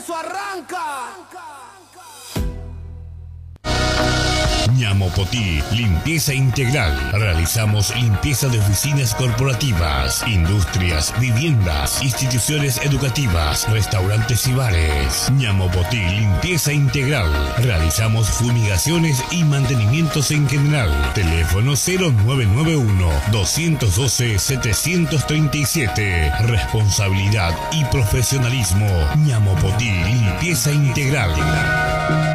eso arranca. Ñamopotí, limpieza integral. Realizamos limpieza de oficinas corporativas, industrias, viviendas, instituciones educativas, restaurantes y bares. Ñamopotí, limpieza integral. Realizamos fumigaciones y mantenimientos en general. Teléfono 0991-212-737. Responsabilidad y profesionalismo. Ñamopotí, limpieza integral.